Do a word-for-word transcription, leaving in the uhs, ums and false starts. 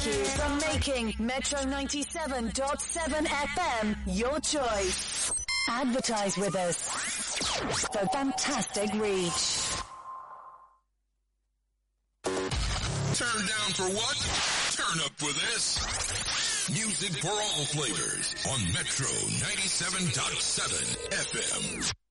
Thank you for making Metro ninety-seven point seven F M your choice. Advertise with us for fantastic reach. Turn down for what? Turn up for this. Music for all flavors on Metro ninety-seven point seven F M.